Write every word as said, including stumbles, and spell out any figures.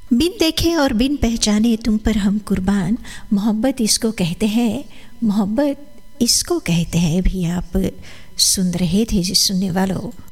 बिन देखे और बिन पहचाने तुम पर हम कुर्बान, मोहब्बत इसको कहते हैं, मोहब्बत इसको कहते हैं भी आप सुन रहे थे जिस सुनने वालों।